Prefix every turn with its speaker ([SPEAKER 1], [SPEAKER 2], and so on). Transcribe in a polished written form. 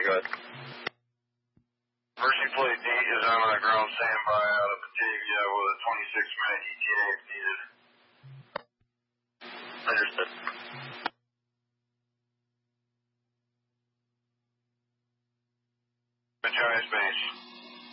[SPEAKER 1] good.
[SPEAKER 2] Mercy Plate D is on the ground standby out of Batavia with a 26-minute ETA if needed.
[SPEAKER 1] Understood.
[SPEAKER 2] Giants base.